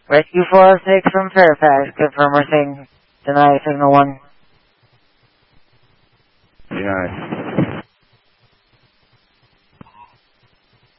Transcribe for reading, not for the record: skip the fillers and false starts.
Rescue 406 from Fairfax. Confirm we're saying deny signal 1. Deny.